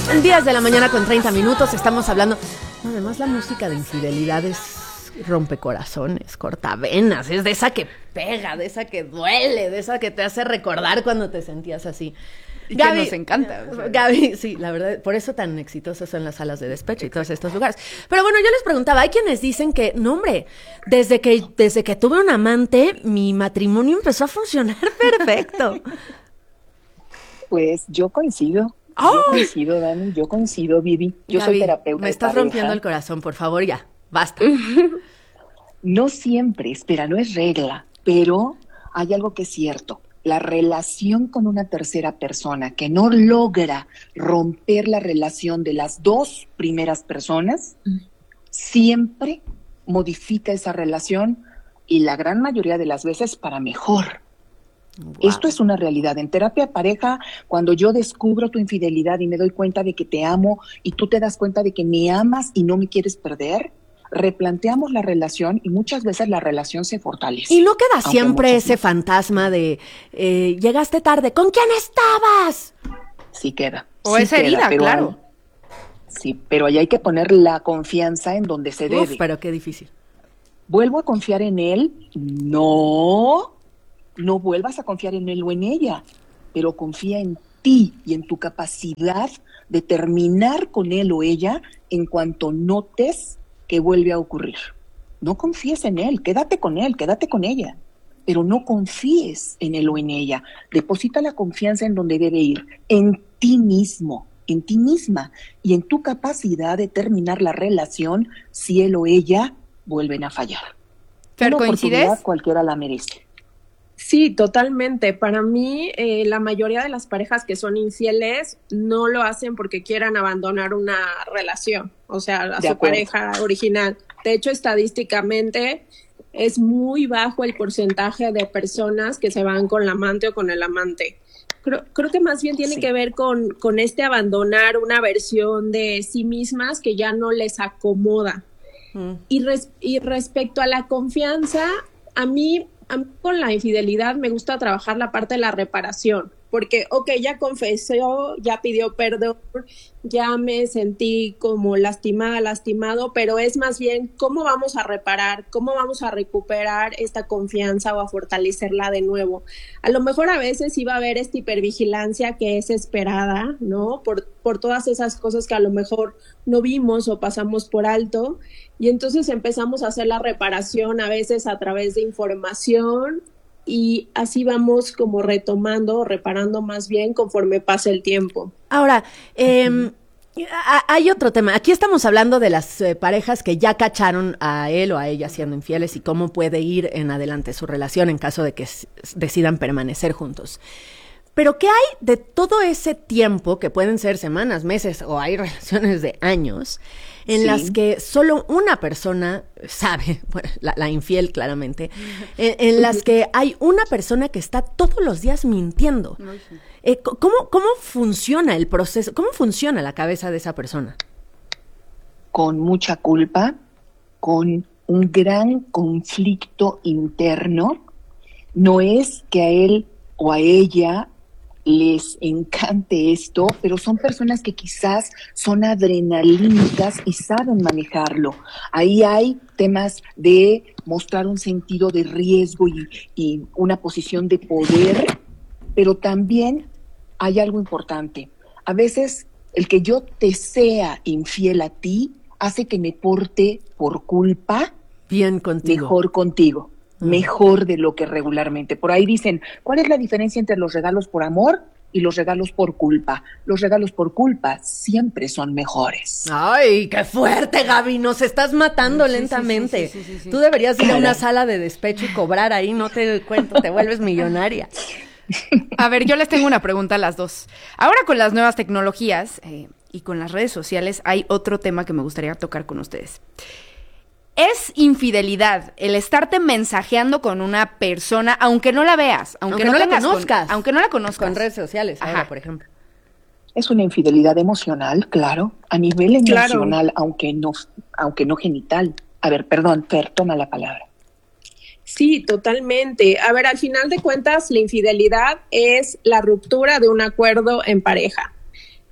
10 de la mañana con 30 minutos, estamos hablando. No, además la música de infidelidad es rompecorazones, cortavenas, es de esa que pega, de esa que duele, de esa que te hace recordar cuando te sentías así. Y Gaby, que nos encanta. O sea. Gaby, sí, la verdad, por eso tan exitosos son las salas de despecho y todos estos lugares. Pero bueno, yo les preguntaba, hay quienes dicen que, no hombre, desde que tuve un amante, mi matrimonio empezó a funcionar perfecto. Pues yo coincido. ¡Oh! Yo coincido, Dani, yo coincido, Vivi. Yo Gaby, soy terapeuta. Me estás rompiendo el corazón, por favor, ya, basta. No siempre, espera, no es regla, pero hay algo que es cierto. La relación con una tercera persona que no logra romper la relación de las dos primeras personas, siempre modifica esa relación y la gran mayoría de las veces para mejor. Wow. Esto es una realidad. En terapia de pareja, cuando yo descubro tu infidelidad y me doy cuenta de que te amo y tú te das cuenta de que me amas y no me quieres perder, replanteamos la relación y muchas veces la relación se fortalece. Y no queda siempre ese fantasma de llegaste tarde, ¿con quién estabas? Sí queda. O sí esa herida, claro. Sí, pero ahí hay que poner la confianza en donde se debe. Pero qué difícil. ¿Vuelvo a confiar en él? No vuelvas a confiar en él o en ella, pero confía en ti y en tu capacidad de terminar con él o ella en cuanto notes que vuelve a ocurrir. No confíes en él, quédate con él, quédate con ella, pero no confíes en él o en ella. Deposita la confianza en donde debe ir, en ti mismo, en ti misma y en tu capacidad de terminar la relación si él o ella vuelven a fallar. ¿Pero una coincides? Oportunidad cualquiera la merece. Sí, totalmente. Para mí, la mayoría de las parejas que son infieles no lo hacen porque quieran abandonar una relación, o sea, a su pareja original. De hecho, estadísticamente es muy bajo el porcentaje de personas que se van con la amante o con el amante. Creo que más bien tiene que ver con este abandonar una versión de sí mismas que ya no les acomoda. Y respecto a la confianza, a mí con la infidelidad me gusta trabajar la parte de la reparación, porque, ya confesó, ya pidió perdón, ya me sentí como lastimado, pero es más bien cómo vamos a reparar, cómo vamos a recuperar esta confianza o a fortalecerla de nuevo. A lo mejor a veces sí va a haber esta hipervigilancia que es esperada, ¿no? Por todas esas cosas que a lo mejor no vimos o pasamos por alto, y entonces empezamos a hacer la reparación a veces a través de información, y así vamos como retomando o reparando más bien conforme pasa el tiempo. Ahora, hay otro tema. Aquí estamos hablando de las parejas que ya cacharon a él o a ella siendo infieles y cómo puede ir en adelante su relación en caso de que decidan permanecer juntos. Pero ¿qué hay de todo ese tiempo, que pueden ser semanas, meses o hay relaciones de años, en las que solo una persona sabe, bueno, la infiel claramente, en las que hay una persona que está todos los días mintiendo? ¿Cómo funciona el proceso? ¿Cómo funciona la cabeza de esa persona? Con mucha culpa, con un gran conflicto interno. No es que a él o a ella les encante esto, pero son personas que quizás son adrenalínicas y saben manejarlo. Ahí hay temas de mostrar un sentido de riesgo y una posición de poder, pero también hay algo importante. A veces el que yo te sea infiel a ti hace que me porte por culpa bien contigo. Mejor contigo. Mejor de lo que regularmente. Por ahí dicen, ¿cuál es la diferencia entre los regalos por amor y los regalos por culpa? Los regalos por culpa siempre son mejores. ¡Ay, qué fuerte, Gaby! Nos estás matando lentamente. Sí. Tú deberías ir a una sala de despecho y cobrar ahí, no te cuento, te vuelves millonaria. A ver, yo les tengo una pregunta a las dos. Ahora con las nuevas tecnologías y con las redes sociales hay otro tema que me gustaría tocar con ustedes. ¿Es infidelidad el estarte mensajeando con una persona, aunque no la veas, aunque no la conozcas? Aunque no la conozcas. Con redes sociales, ahora, por ejemplo. Es una infidelidad emocional, claro, a nivel emocional, aunque no genital. A ver, perdón, Fer, toma la palabra. Sí, totalmente. A ver, al final de cuentas, la infidelidad es la ruptura de un acuerdo en pareja.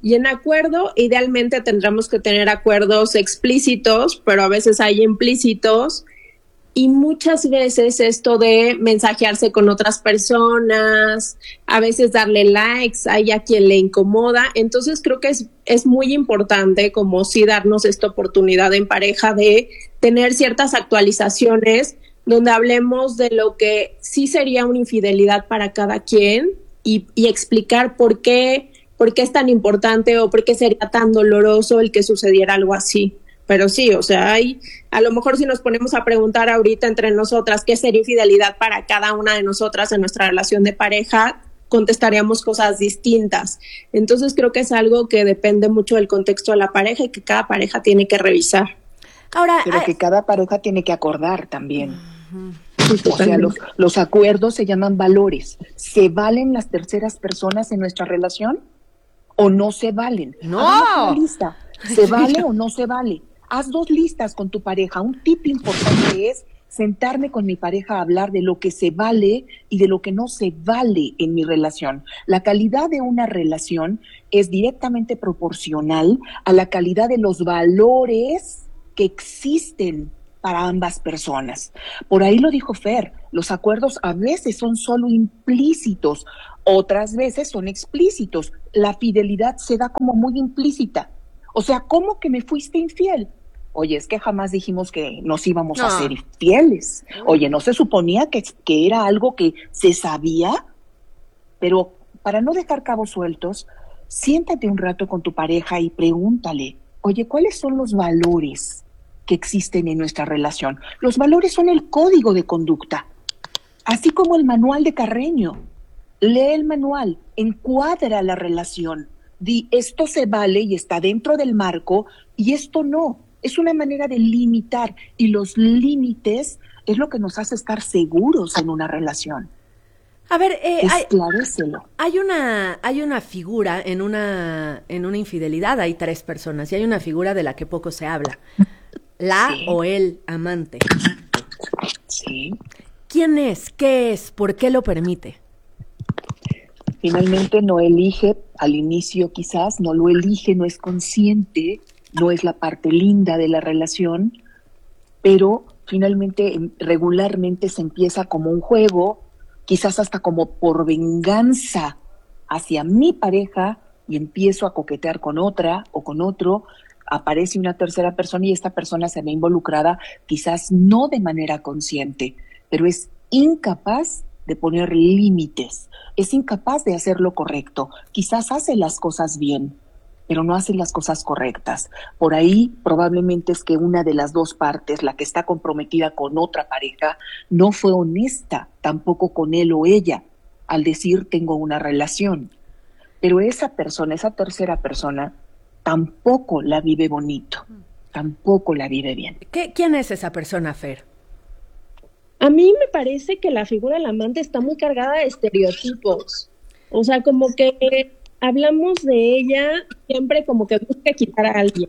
Y en acuerdo, idealmente tendremos que tener acuerdos explícitos, pero a veces hay implícitos. Y muchas veces esto de mensajearse con otras personas, a veces darle likes, hay a quien le incomoda. Entonces creo que es muy importante como sí darnos esta oportunidad en pareja de tener ciertas actualizaciones donde hablemos de lo que sí sería una infidelidad para cada quien y explicar por qué es tan importante o por qué sería tan doloroso el que sucediera algo así. Pero sí, o sea, a lo mejor si nos ponemos a preguntar ahorita entre nosotras qué sería infidelidad para cada una de nosotras en nuestra relación de pareja, contestaríamos cosas distintas. Entonces creo que es algo que depende mucho del contexto de la pareja y que cada pareja tiene que revisar. Ahora, pero que cada pareja tiene que acordar también. O sea, los acuerdos se llaman valores. ¿Se valen las terceras personas en nuestra relación o no se valen? ¡No! Hagamos una lista. ¿Se vale o no se vale? Haz 2 listas con tu pareja. Un tip importante es sentarme con mi pareja a hablar de lo que se vale y de lo que no se vale en mi relación. La calidad de una relación es directamente proporcional a la calidad de los valores que existen para ambas personas. Por ahí lo dijo Fer, los acuerdos a veces son solo implícitos, otras veces son explícitos. La fidelidad se da como muy implícita. O sea, ¿cómo que me fuiste infiel? Oye, es que jamás dijimos que nos íbamos a ser infieles. Oye, ¿no se suponía que era algo que se sabía? Pero para no dejar cabos sueltos, siéntate un rato con tu pareja y pregúntale, oye, ¿cuáles son los valores que existen en nuestra relación? Los valores son el código de conducta, así como el manual de Carreño. Lee el manual, encuadra la relación. Di, esto se vale y está dentro del marco y esto no. Es una manera de limitar y los límites es lo que nos hace estar seguros en una relación. A ver, esclarécelo. Hay una figura en una infidelidad, hay 3 personas y hay una figura de la que poco se habla. La o el amante. Sí. ¿Quién es? ¿Qué es? ¿Por qué lo permite? Finalmente no elige, al inicio quizás, no lo elige, no es consciente, no es la parte linda de la relación, pero finalmente regularmente se empieza como un juego, quizás hasta como por venganza hacia mi pareja y empiezo a coquetear con otra o con otro, aparece una tercera persona y esta persona se ve involucrada, quizás no de manera consciente, pero es incapaz de poner límites, es incapaz de hacer lo correcto, quizás hace las cosas bien, pero no hace las cosas correctas. Por ahí probablemente es que una de las 2 partes, la que está comprometida con otra pareja, no fue honesta tampoco con él o ella al decir tengo una relación. Pero esa persona, esa tercera persona, tampoco la vive bonito, tampoco la vive bien. ¿Quién es esa persona, Fer? A mí me parece que la figura del amante está muy cargada de estereotipos. O sea, como que hablamos de ella siempre como que busca quitar a alguien.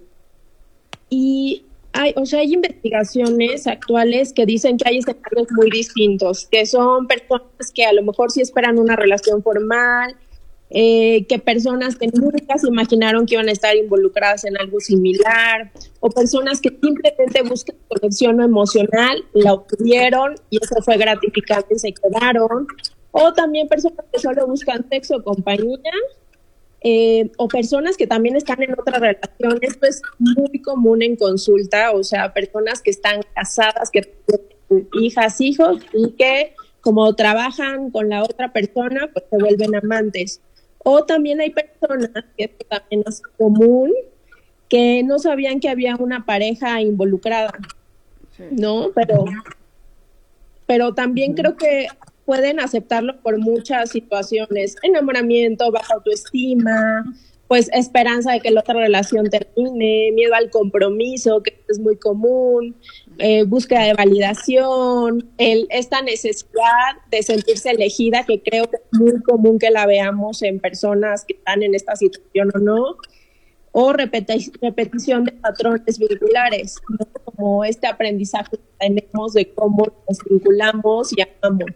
Y hay investigaciones actuales que dicen que hay escenarios muy distintos, que son personas que a lo mejor sí esperan una relación formal, que personas que nunca se imaginaron que iban a estar involucradas en algo similar, o personas que simplemente buscan conexión emocional, la obtuvieron y eso fue gratificante y se quedaron, o también personas que solo buscan sexo o compañía, o personas que también están en otra relación. Esto es muy común en consulta, o sea, personas que están casadas, que tienen hijas, hijos, y que como trabajan con la otra persona, pues se vuelven amantes. O también hay personas, que esto también es común, que no sabían que había una pareja involucrada, ¿no? Pero también creo que pueden aceptarlo por muchas situaciones: enamoramiento, baja autoestima, pues esperanza de que la otra relación termine, miedo al compromiso, que es muy común, búsqueda de validación, esta necesidad de sentirse elegida, que creo que es muy común que la veamos en personas que están en esta situación o no, o repetición de patrones vinculares, ¿no? Como este aprendizaje que tenemos de cómo nos vinculamos y amamos.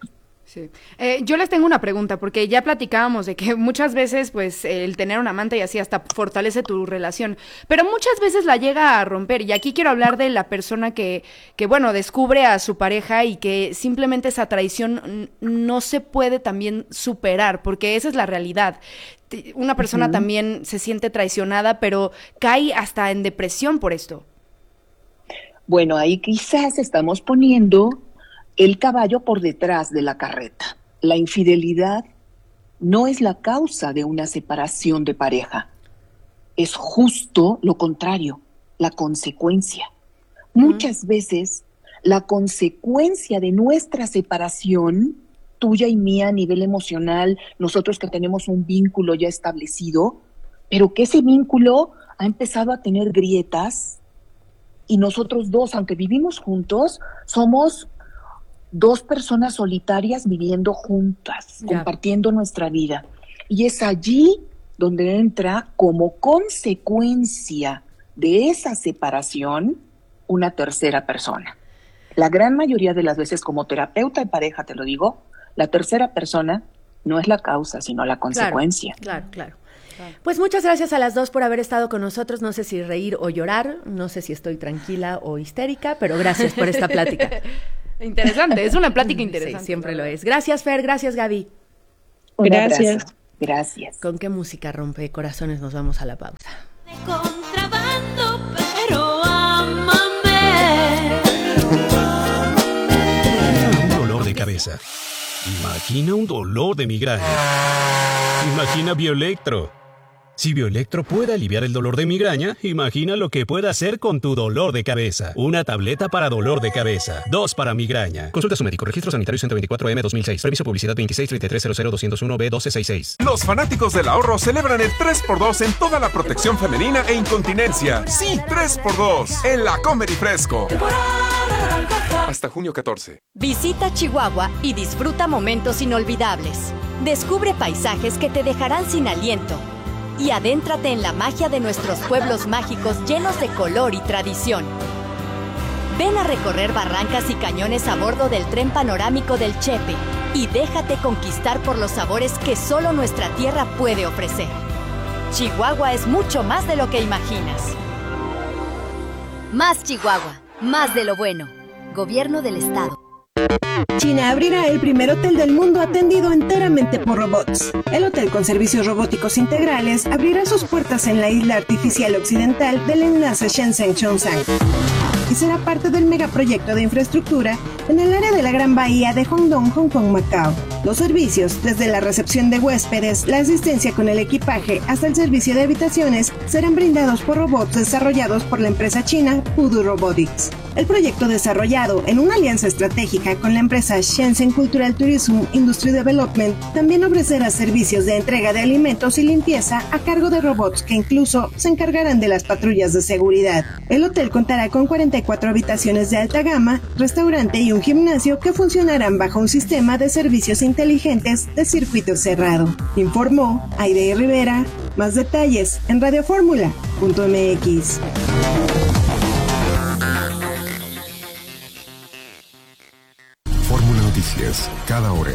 Sí. Yo les tengo una pregunta, porque ya platicábamos de que muchas veces, pues, el tener un amante y así hasta fortalece tu relación, pero muchas veces la llega a romper, y aquí quiero hablar de la persona que bueno, descubre a su pareja y que simplemente esa traición no se puede también superar, porque esa es la realidad. Una persona también se siente traicionada, pero cae hasta en depresión por esto. Bueno, ahí quizás estamos poniendo el caballo por detrás de la carreta. La infidelidad no es la causa de una separación de pareja. Es justo lo contrario, la consecuencia. Muchas veces la consecuencia de nuestra separación, tuya y mía a nivel emocional, nosotros que tenemos un vínculo ya establecido, pero que ese vínculo ha empezado a tener grietas y nosotros dos, aunque vivimos juntos, somos dos personas solitarias viviendo juntas, compartiendo nuestra vida. Y es allí donde entra como consecuencia de esa separación una tercera persona. La gran mayoría de las veces, como terapeuta de pareja, te lo digo, la tercera persona no es la causa, sino la consecuencia. Claro. Pues muchas gracias a las dos por haber estado con nosotros. No sé si reír o llorar, no sé si estoy tranquila o histérica, pero gracias por esta plática. Interesante, es una plática interesante. Sí, siempre lo es. Gracias, Fer, gracias, Gaby. Gracias. Gracias. ¿Con qué música rompe corazones nos vamos a la pausa? De contrabando, pero ámame. Un dolor de cabeza. Imagina un dolor de migraña. Imagina Bioelectro. Si Bioelectro puede aliviar el dolor de migraña, imagina lo que puede hacer con tu dolor de cabeza. Una tableta para dolor de cabeza, 2 para migraña. Consulta a su médico. Registro sanitario 124M 2006. Permiso publicidad 2633000201B1266. Los fanáticos del ahorro celebran el 3x2 en toda la protección femenina e incontinencia. Sí, 3x2 en la Comer y Fresco. Hasta junio 14. Visita Chihuahua y disfruta momentos inolvidables. Descubre paisajes que te dejarán sin aliento. Y adéntrate en la magia de nuestros pueblos mágicos llenos de color y tradición. Ven a recorrer barrancas y cañones a bordo del tren panorámico del Chepe y déjate conquistar por los sabores que solo nuestra tierra puede ofrecer. Chihuahua es mucho más de lo que imaginas. Más Chihuahua, más de lo bueno. Gobierno del Estado. China abrirá el primer hotel del mundo atendido enteramente por robots. El hotel con servicios robóticos integrales abrirá sus puertas en la isla artificial occidental del enlace Shenzhen-Zhongshan y será parte del megaproyecto de infraestructura en el área de la Gran Bahía de Hongdong, Hong Kong, Macao. Los servicios, desde la recepción de huéspedes, la asistencia con el equipaje hasta el servicio de habitaciones, serán brindados por robots desarrollados por la empresa china Pudu Robotics. El proyecto, desarrollado en una alianza estratégica con la empresa Shenzhen Cultural Tourism Industry Development, también ofrecerá servicios de entrega de alimentos y limpieza a cargo de robots que incluso se encargarán de las patrullas de seguridad. El hotel contará con 44 habitaciones de alta gama, restaurante y un gimnasio que funcionarán bajo un sistema de servicios inteligentes de circuito cerrado. Informó Aide Rivera. Más detalles en radioformula.mx. Fórmula Noticias, cada hora.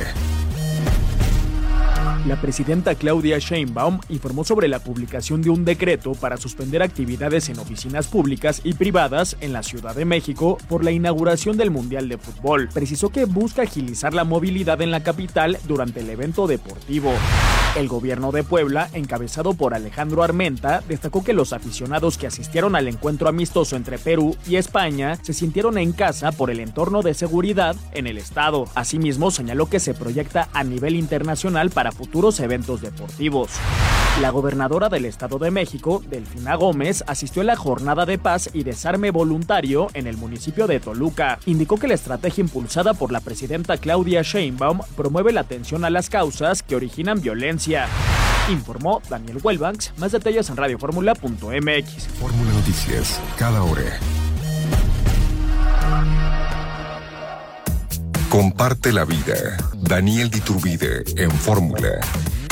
La presidenta Claudia Sheinbaum informó sobre la publicación de un decreto para suspender actividades en oficinas públicas y privadas en la Ciudad de México por la inauguración del Mundial de Fútbol. Precisó que busca agilizar la movilidad en la capital durante el evento deportivo. El gobierno de Puebla, encabezado por Alejandro Armenta, destacó que los aficionados que asistieron al encuentro amistoso entre Perú y España se sintieron en casa por el entorno de seguridad en el estado. Asimismo, señaló que se proyecta a nivel internacional para futuros eventos deportivos. La gobernadora del Estado de México, Delfina Gómez, asistió a la jornada de paz y desarme voluntario en el municipio de Toluca. Indicó que la estrategia impulsada por la presidenta Claudia Sheinbaum promueve la atención a las causas que originan violencia. Informó Daniel Welbanks. Más detalles en radioformula.mx. Fórmula Noticias, cada hora. Comparte la vida. Daniel de Iturbide en Fórmula.